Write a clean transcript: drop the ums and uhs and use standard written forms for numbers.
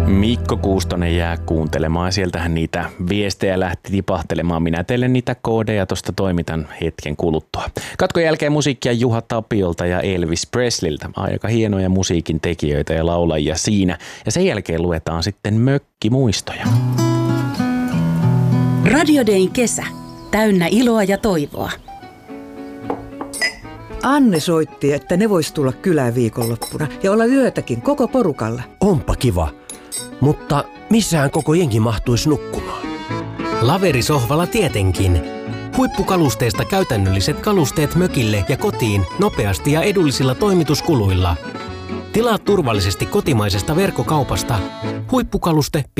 Mikko Kuustonen jää kuuntelemaan. Sieltähän niitä viestejä lähti tipahtelemaan. Minä teille niitä koodeja tuosta toimitan hetken kuluttua. Katkon jälkeen musiikkia Juha Tapiolta ja Elvis Presliltä. Aika hienoja musiikin tekijöitä ja laulajia siinä. Ja sen jälkeen luetaan sitten mökkimuistoja. Radio Dayn kesä. Täynnä iloa ja toivoa. Anne soitti, että ne vois tulla kylään viikonloppuna ja olla yötäkin koko porukalla. Onpa kiva, mutta missähän koko jengi mahtuisi nukkumaan? Laverisohvalla tietenkin. Huippukalusteista käytännölliset kalusteet mökille ja kotiin nopeasti ja edullisilla toimituskuluilla. Tilaa turvallisesti kotimaisesta verkkokaupasta. Huippukaluste.